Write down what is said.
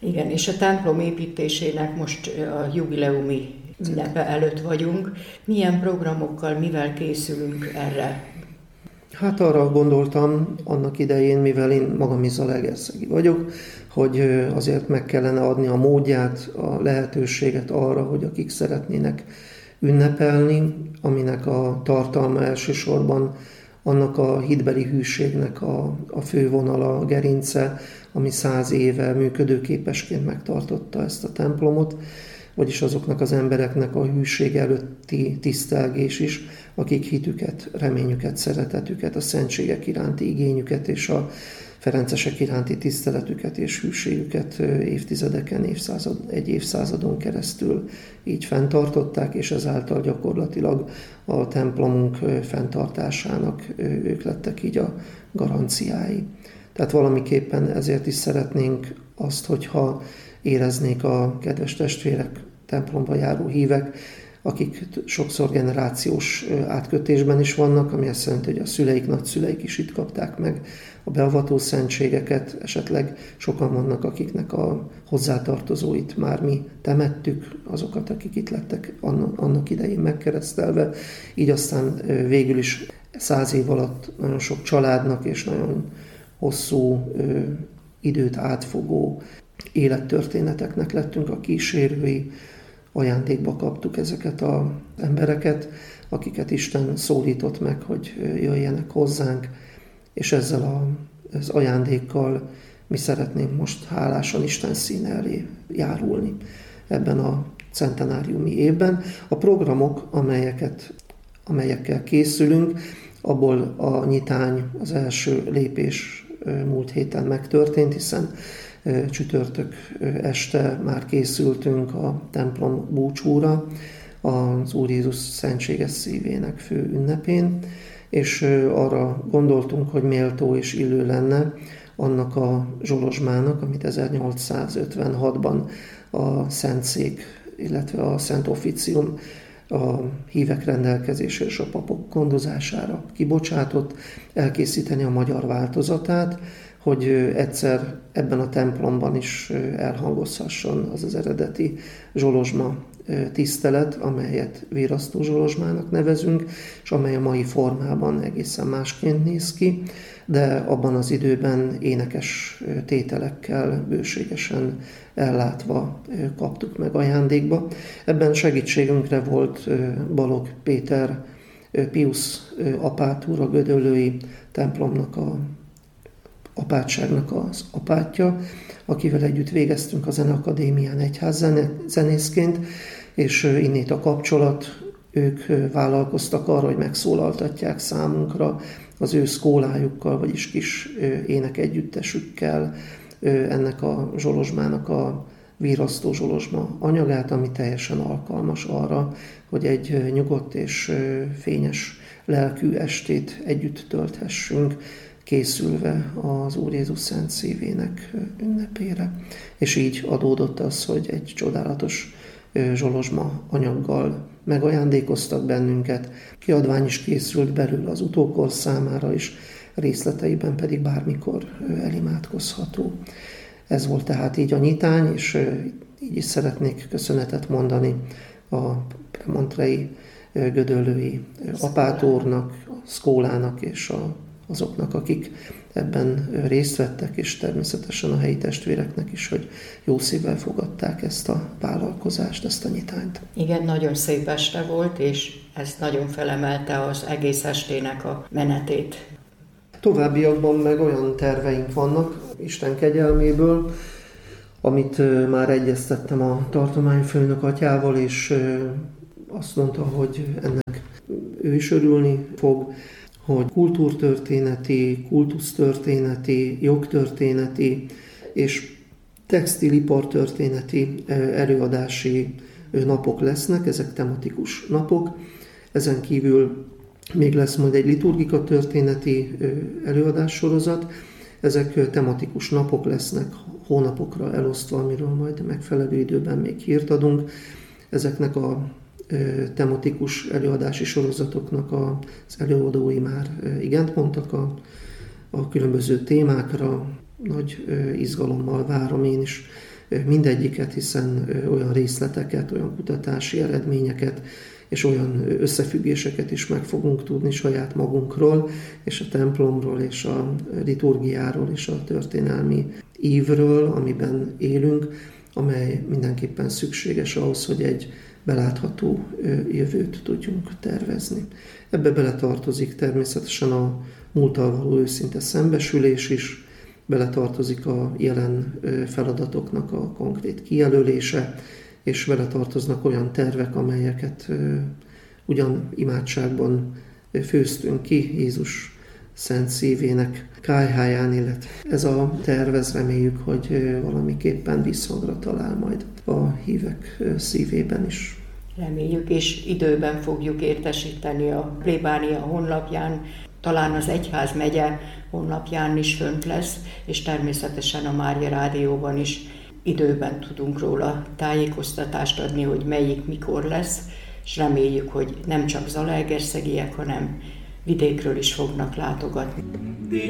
Igen, és a templom építésének most a jubileumi ünnepe előtt vagyunk. Milyen programokkal, mivel készülünk erre? Hát arra gondoltam annak idején, mivel én magam is zalaegerszegi vagyok, hogy azért meg kellene adni a módját, a lehetőséget arra, hogy akik szeretnének ünnepelni, aminek a tartalma elsősorban annak a hitbeli hűségnek a fővonala, a gerince, ami 100 éve működőképesként megtartotta ezt a templomot, vagyis azoknak az embereknek a hűség előtti tisztelgés is, akik hitüket, reményüket, szeretetüket, a szentségek iránti igényüket és a ferencesek iránti tiszteletüket és hűségüket évtizedeken, egy évszázadon keresztül így fenntartották, és ezáltal gyakorlatilag a templomunk fenntartásának ők lettek így a garanciái. Tehát valamiképpen ezért is szeretnénk azt, hogyha éreznék a kedves testvérek, templomba járó hívek, akik sokszor generációs átkötésben is vannak, ami azt jelenti, hogy a szüleik, nagyszüleik is itt kapták meg a beavató szentségeket, esetleg sokan vannak, akiknek a hozzátartozóit már mi temettük, azokat, akik itt lettek annak idején megkeresztelve, így aztán végül is 100 év alatt nagyon sok családnak és nagyon hosszú időt átfogó élettörténeteknek lettünk a kísérői, ajándékba kaptuk ezeket az embereket, akiket Isten szólított meg, hogy jöjjenek hozzánk, és ezzel az ajándékkal mi szeretnénk most hálásan Isten színe elé járulni ebben a centenáriumi évben. A programok, amelyekkel készülünk, abból a nyitány, az első lépés múlt héten megtörtént, hiszen csütörtök este már készültünk a templom búcsúra, az Úr Jézus szentséges szívének fő ünnepén, és arra gondoltunk, hogy méltó és illő lenne annak a zsolozsmának, amit 1856-ban a Szentszék, illetve a Szent Officium a hívek rendelkezésére és a papok gondozására kibocsátott, elkészíteni a magyar változatát, hogy egyszer ebben a templomban is elhangozhasson az eredeti zsolozsma tisztelet, amelyet virasztó zsolozsmának nevezünk, és amely a mai formában egészen másként néz ki, de abban az időben énekes tételekkel bőségesen ellátva kaptuk meg ajándékba. Ebben segítségünkre volt Balogh Péter Piusz apát úr, a gödöllői templomnak apátságnak az apátja, akivel együtt végeztünk a Zeneakadémián egyházzenészként, és innét a kapcsolat, ők vállalkoztak arra, hogy megszólaltatják számunkra az ő szkólájukkal, vagyis kis énekegyüttesükkel ennek a zsolozsmának a virasztó zsolozsma anyagát, ami teljesen alkalmas arra, hogy egy nyugodt és fényes lelkű estét együtt tölthessünk, készülve az Úr Jézus Szent Szívének ünnepére. És így adódott az, hogy egy csodálatos zsolozsma anyaggal megajándékoztak bennünket. Kiadvány is készült belőle az utókor számára is, részleteiben pedig bármikor elimádkozható. Ez volt tehát így a nyitány, és így is szeretnék köszönetet mondani a premontrei gödöllői apátúrnak, a szkólának és azoknak, akik ebben részt vettek, és természetesen a helyi testvéreknek is, hogy jó szívvel fogadták ezt a vállalkozást, ezt a nyitányt. Igen, nagyon szép este volt, és ez nagyon felemelte az egész estének a menetét. Továbbiakban meg olyan terveink vannak, Isten kegyelméből, amit már egyeztettem a tartományfőnök atyával, és azt mondta, hogy ennek ő is örülni fog, hogy kultúrtörténeti, kultusztörténeti, jogtörténeti és textilipartörténeti előadási napok lesznek, ezek tematikus napok. Ezen kívül még lesz majd egy liturgika történeti előadássorozat. Ezek tematikus napok lesznek, hónapokra elosztva, amiről majd megfelelő időben még hírt adunk. Ezeknek a tematikus előadási sorozatoknak az előadói már igent mondtak a különböző témákra. Nagy izgalommal várom én is mindegyiket, hiszen olyan részleteket, olyan kutatási eredményeket és olyan összefüggéseket is meg fogunk tudni saját magunkról, és a templomról, és a liturgiáról, és a történelmi ívről, amiben élünk, amely mindenképpen szükséges ahhoz, hogy egy belátható jövőt tudjunk tervezni. Ebbe beletartozik természetesen a múlttal való őszinte szembesülés is, beletartozik a jelen feladatoknak a konkrét kijelölése, és beletartoznak olyan tervek, amelyeket ugyan imádságban főztünk ki Jézus szent szívének kályháján, illetve ez a terv, reméljük, hogy valamiképpen visszhangra talál majd a hívek szívében is. Reméljük, és időben fogjuk értesíteni a plébánia honlapján, talán az egyházmegye honlapján is fönt lesz, és természetesen a Mária Rádióban is időben tudunk róla tájékoztatást adni, hogy melyik mikor lesz, és reméljük, hogy nem csak zalaegerszegiek, hanem vidékről is fognak látogatni.